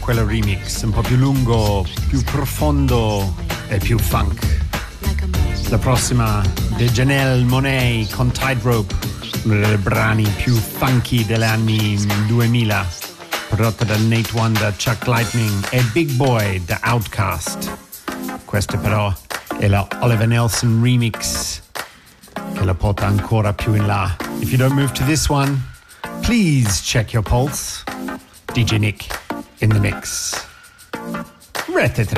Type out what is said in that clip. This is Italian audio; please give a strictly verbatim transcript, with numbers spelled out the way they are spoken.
quello remix, un po' più lungo, più profondo e più funk. La prossima di Janelle Monáe con Tightrope, uno dei brani più funky degli anni duemila, prodotta da Nate Wonder, Chuck Lightning e Big Boy da Outkast. Questa però è la Oliver Nelson remix che la porta ancora più in là. If you don't move to this one, please check your pulse. D J Nick in the mix. Rete tre.